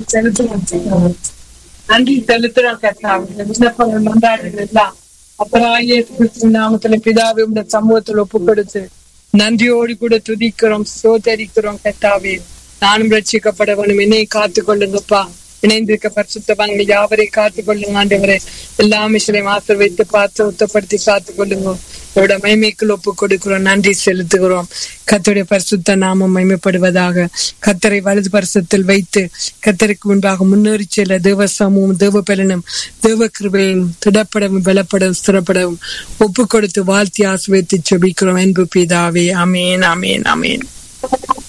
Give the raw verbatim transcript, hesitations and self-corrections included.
செலுத்துவோம். நன்றி செலுத்துறோம் கர்த்தாவே. விண்ணப்பங்கள் மன்றாடுகள் எல்லாம் அப்புறம் இயேசு கிறிஸ்துவின் நாமத்துல பிதாவே உடைய சமூகத்தில் ஒப்பு கொடுத்து நன்றியோடு கூட துதிக்கிறோம், சோதரிக்கிறோம் கர்த்தாவே. நானும் ரட்சிக்கப்பட வேணும், என்னை காத்து கொள்ளுங்கப்பா. இணைந்திருக்க பரிசுத்தவான்கள் யாவரை காத்து கொள்ளுங்க ஆண்டவரே. எல்லாமே சிலை மாசம் வைத்து பார்த்து உத்தப்படுத்தி காத்து கொள்ளுங்க. அவரோட மகிமைக்குள் ஒப்பு கொடுக்கிறோம், நன்றி செலுத்துகிறோம். கர்த்தருடைய பரிசுத்த நாமம் மகிமைப்படுவதாக. கர்த்தரை வலது பரிசுத்தில் வைத்து கர்த்தருக்கு முன்பாக முன்னேறி செல்ல தேவ சமூகம், தேவ பலனும், தேவ கிருபையும் திடப்படவும் பலப்படவும் ஸ்திரப்படவும் ஒப்பு கொடுத்து வாழ்த்தி ஆசீர்வதித்து ஜெபிக்கிறோம் அன்பு பிதாவே. ஆமேன், ஆமேன், ஆமேன்.